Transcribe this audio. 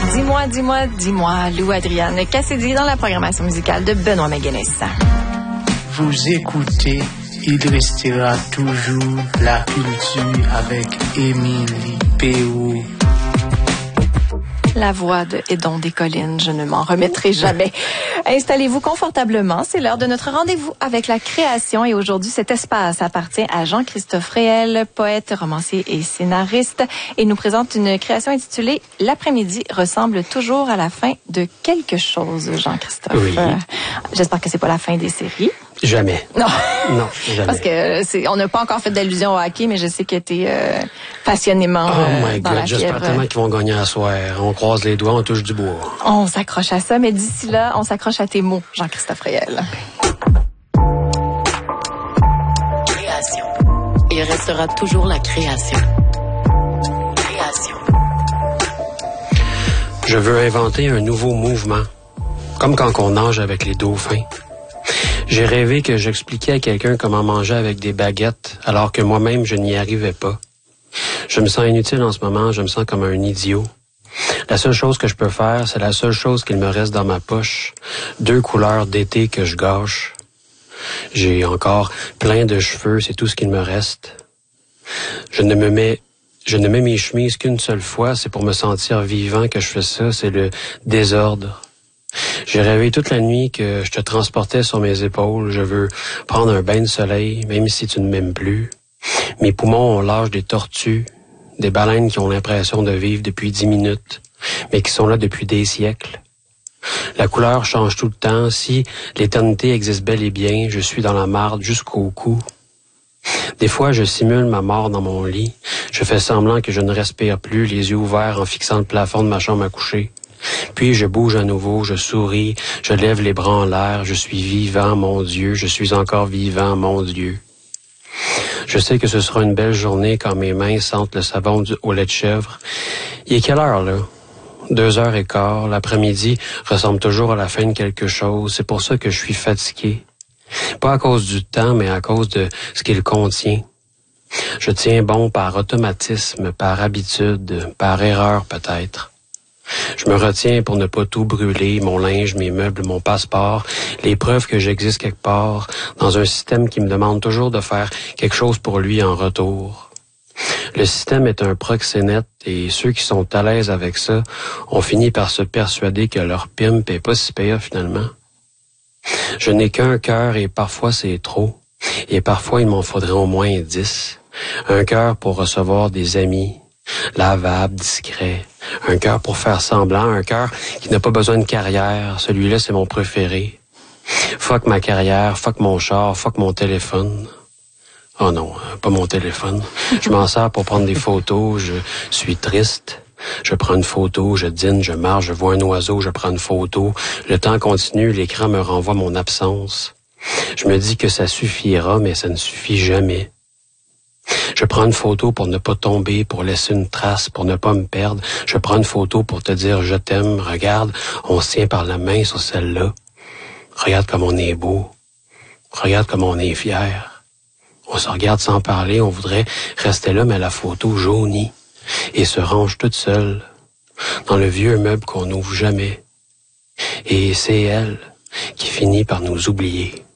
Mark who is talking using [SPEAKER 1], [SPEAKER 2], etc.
[SPEAKER 1] Dis-moi, Lou Adrienne Cassidy dans la programmation musicale de Benoît McGuinness.
[SPEAKER 2] Vous écoutez Il restera toujours la culture avec Émilie Péau.
[SPEAKER 1] La voix de Edon des Collines, je ne m'en remettrai jamais. Installez-vous confortablement, c'est l'heure de notre rendez-vous avec la création et aujourd'hui cet espace appartient à Jean-Christophe Réel, poète, romancier et scénariste et nous présente une création intitulée « L'après-midi ressemble toujours à la fin de quelque chose », Jean-Christophe.
[SPEAKER 3] Oui.
[SPEAKER 1] J'espère que c'est pas la fin des séries.
[SPEAKER 3] Jamais.
[SPEAKER 1] Non.
[SPEAKER 3] Non, jamais.
[SPEAKER 1] Parce que on n'a pas encore fait d'allusion au hockey, mais je sais que tu es passionnément
[SPEAKER 3] Oh my
[SPEAKER 1] dans
[SPEAKER 3] God,
[SPEAKER 1] la
[SPEAKER 3] j'espère
[SPEAKER 1] fièvre.
[SPEAKER 3] tellement qu'ils vont gagner à soir. On croise les doigts, on touche du bois.
[SPEAKER 1] On s'accroche à ça, mais d'ici là, on s'accroche à tes mots, Jean-Christophe Réel.
[SPEAKER 4] Création. Il restera toujours la création. Création.
[SPEAKER 3] Je veux inventer un nouveau mouvement, comme quand on nage avec les dauphins. J'ai rêvé que j'expliquais à quelqu'un comment manger avec des baguettes, alors que moi-même, je n'y arrivais pas. Je me sens inutile en ce moment, je me sens comme un idiot. La seule chose que je peux faire, c'est la seule chose qu'il me reste dans ma poche. 2 couleurs d'été que je gâche. J'ai encore plein de cheveux, c'est tout ce qu'il me reste. Je ne mets mes chemises qu'une seule fois, c'est pour me sentir vivant que je fais ça, c'est le désordre. J'ai rêvé toute la nuit que je te transportais sur mes épaules. Je veux prendre un bain de soleil, même si tu ne m'aimes plus. Mes poumons ont l'âge des tortues, des baleines qui ont l'impression de vivre depuis 10 minutes, mais qui sont là depuis des siècles. La couleur change tout le temps. Si l'éternité existe bel et bien, je suis dans la marde jusqu'au cou. Des fois, je simule ma mort dans mon lit. Je fais semblant que je ne respire plus, les yeux ouverts en fixant le plafond de ma chambre à coucher. Puis je bouge à nouveau, je souris, je lève les bras en l'air, je suis vivant, mon Dieu, je suis encore vivant, mon Dieu. Je sais que ce sera une belle journée quand mes mains sentent le savon au lait de chèvre. Il est quelle heure, là? 2h15, l'après-midi ressemble toujours à la fin de quelque chose, c'est pour ça que je suis fatigué. Pas à cause du temps, mais à cause de ce qu'il contient. Je tiens bon par automatisme, par habitude, par erreur peut-être. Je me retiens pour ne pas tout brûler, mon linge, mes meubles, mon passeport, les preuves que j'existe quelque part, dans un système qui me demande toujours de faire quelque chose pour lui en retour. Le système est un proxénète et ceux qui sont à l'aise avec ça ont fini par se persuader que leur pimp est pas si pire finalement. Je n'ai qu'un cœur et parfois c'est trop, et parfois il m'en faudrait au moins 10. Un cœur pour recevoir des amis, lavable, discret. Un cœur pour faire semblant, un cœur qui n'a pas besoin de carrière. Celui-là, c'est mon préféré. Fuck ma carrière, fuck mon char, fuck mon téléphone. Oh non, pas mon téléphone. Je m'en sers pour prendre des photos, je suis triste. Je prends une photo, je dîne, je marche, je vois un oiseau, je prends une photo. Le temps continue, l'écran me renvoie mon absence. Je me dis que ça suffira, mais ça ne suffit jamais. Je prends une photo pour ne pas tomber, pour laisser une trace, pour ne pas me perdre. Je prends une photo pour te dire je t'aime. Regarde, on se tient par la main sur celle-là. Regarde comme on est beau. Regarde comme on est fier. On se regarde sans parler, on voudrait rester là, mais la photo jaunie et se range toute seule dans le vieux meuble qu'on n'ouvre jamais. Et c'est elle qui finit par nous oublier.